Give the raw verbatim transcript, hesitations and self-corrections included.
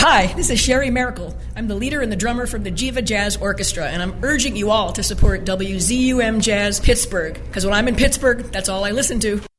Hi, this is Sherry Miracle. I'm the leader and the drummer from the Jiva Jazz Orchestra, and I'm urging you all to support W Z U M Jazz Pittsburgh, because when I'm in Pittsburgh, that's all I listen to.